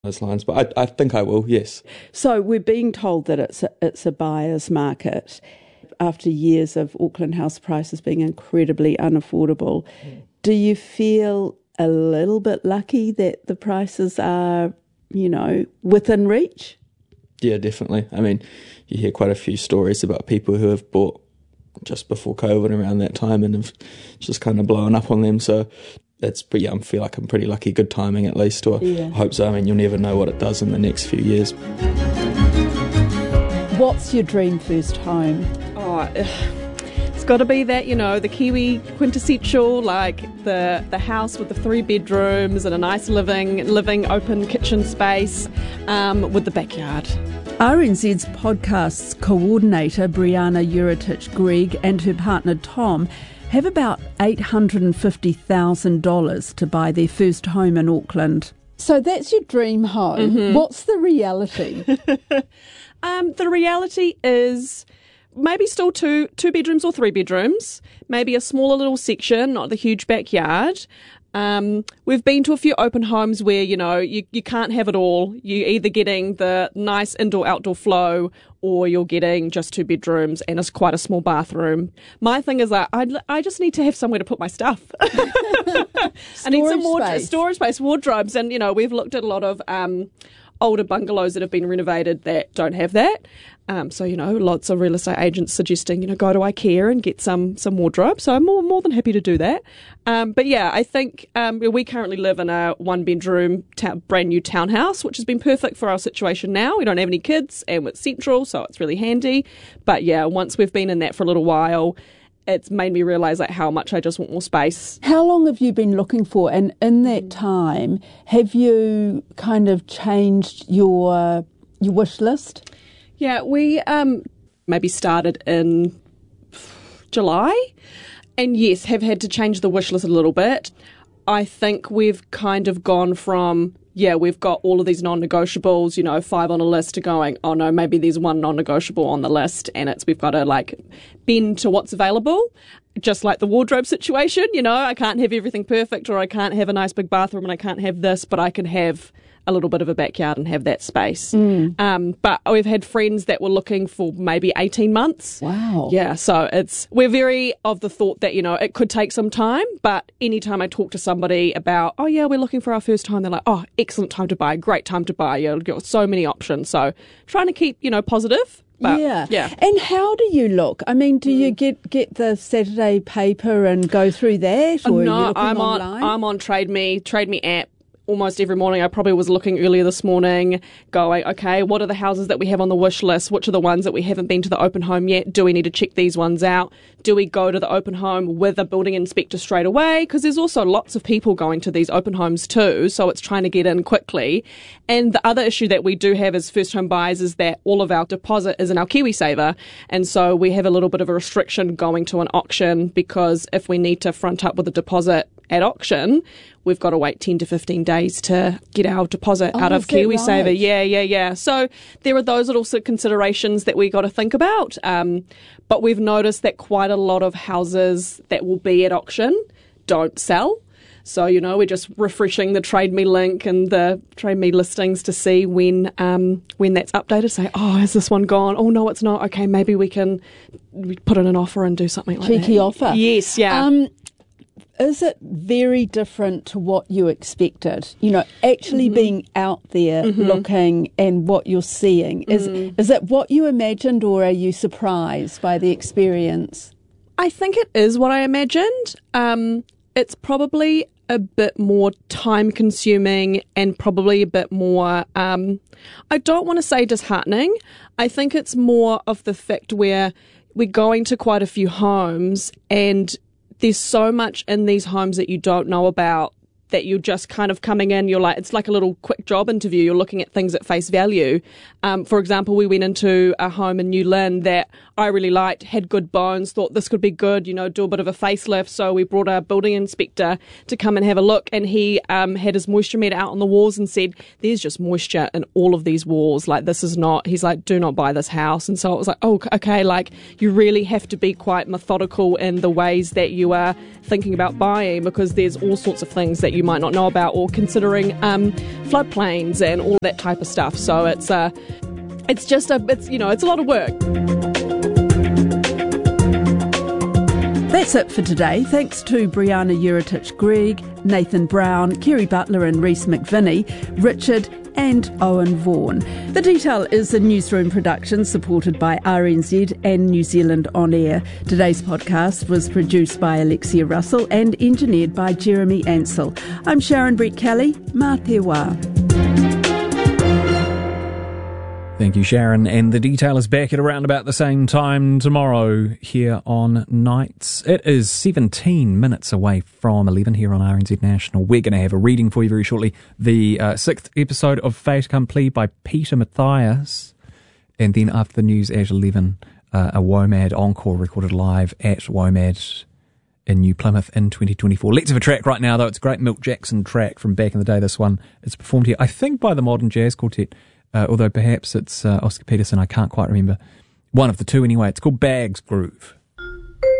those lines, but I think I will, yes. So we're being told that it's a buyer's market after years of Auckland house prices being incredibly unaffordable. Do you feel a little bit lucky that the prices are, within reach? Yeah, definitely. I mean, you hear quite a few stories about people who have bought just before COVID around that time and have just kind of blown up on them. So I feel like I'm pretty lucky. Good timing at least, or I hope so. I mean, you'll never know what it does in the next few years. What's your dream first home? It's got to be that, the Kiwi quintessential, like the house with the 3 bedrooms and a nice living open kitchen space with the backyard. RNZ's podcast's coordinator, Brianna Uritich-Gregg, and her partner Tom have about $850,000 to buy their first home in Auckland. So that's your dream home. Mm-hmm. What's the reality? The reality is maybe still two bedrooms or 3 bedrooms, maybe a smaller little section, not the huge backyard. We've been to a few open homes where, you can't have it all. You're either getting the nice indoor-outdoor flow or you're getting just 2 bedrooms and it's quite a small bathroom. My thing is that I just need to have somewhere to put my stuff. I need some more storage space, wardrobes. And, we've looked at a lot of older bungalows that have been renovated that don't have that. So, lots of real estate agents suggesting, go to IKEA and get some wardrobe. So I'm more than happy to do that. But yeah, I think we currently live in a 1-bedroom brand new townhouse, which has been perfect for our situation now. We don't have any kids and it's central, so it's really handy. But yeah, once we've been in that for a little while, it's made me realise how much I just want more space. How long have you been looking for? And in that time, have you kind of changed your wish list? Yeah, we maybe started in July and yes, have had to change the wish list a little bit. I think we've kind of gone from, we've got all of these non-negotiables, 5 on a list, to going, oh no, maybe there's 1 non-negotiable on the list and we've got to bend to what's available. Just like the wardrobe situation, I can't have everything perfect, or I can't have a nice big bathroom and I can't have this, but I can have a little bit of a backyard and have that space. But we've had friends that were looking for maybe 18 months. Wow. Yeah, so we're very of the thought that, it could take some time, but anytime I talk to somebody about, oh yeah, we're looking for our first home, they're like, oh, excellent time to buy, great time to buy. You've got so many options. So trying to keep, positive. But, yeah. And how do you look? I mean, do you get the Saturday paper and go through that? Or no, are you looking I'm online? I'm on Trade Me app. Almost every morning. I probably was looking earlier this morning going, okay, what are the houses that we have on the wish list? Which are the ones that we haven't been to the open home yet? Do we need to check these ones out? Do we go to the open home with a building inspector straight away? Because there's also lots of people going to these open homes too, so it's trying to get in quickly. And the other issue that we do have as first home buyers is that all of our deposit is in our KiwiSaver, and so we have a little bit of a restriction going to an auction, because if we need to front up with a deposit at auction, we've got to wait 10 to 15 days to get our deposit out of KiwiSaver. Right? Yeah. So there are those little considerations that we got to think about. But we've noticed that quite a lot of houses that will be at auction don't sell. So, we're just refreshing the Trade Me link and the Trade Me listings to see when that's updated. Say, oh, is this one gone? Oh, no, it's not. Okay, maybe we can put in an offer and do something like that. Cheeky offer. Yes, yeah. Is it very different to what you expected? Actually being out there looking and what you're seeing. Is it what you imagined, or are you surprised by the experience? I think it is what I imagined. It's probably a bit more time consuming and probably a bit more, I don't want to say disheartening. I think it's more of the fact where we're going to quite a few homes and there's so much in these homes that you don't know about, that you're just kind of coming in, it's like a little quick job interview. You're looking at things at face value. For example, we went into a home in New Lynn that I really liked, had good bones, thought this could be good, do a bit of a facelift. So we brought a building inspector to come and have a look, and he had his moisture meter out on the walls and said, there's just moisture in all of these walls. This is not, he's like, do not buy this house. And so it was like, oh, okay, you really have to be quite methodical in the ways that you are thinking about buying, because there's all sorts of things that you you might not know about, or considering floodplains and all that type of stuff. So it's a lot of work. That's it for today. Thanks to Brianna Juritich-Gregg, Nathan Brown, Kerry Butler and Reese McVinney, Richard and Owen Vaughan. The Detail is a newsroom production supported by RNZ and New Zealand On Air. Today's podcast was produced by Alexia Russell and engineered by Jeremy Ansell. I'm Sharon Brett-Kelly. Mā te wā. Thank you, Sharon. And The Detail is back at around about the same time tomorrow here on Nights. It is 17 minutes away from 11 here on RNZ National. We're going to have a reading for you very shortly. The 6th episode of Fait Accompli by Peter Mathias. And then after the news at 11, a WOMAD encore recorded live at WOMAD in New Plymouth in 2024. Let's have a track right now, though. It's a great Milt Jackson track from back in the day, this one. It's performed here, I think, by the Modern Jazz Quartet. Although perhaps it's Oscar Peterson, I can't quite remember. One of the two anyway. It's called Bags Groove.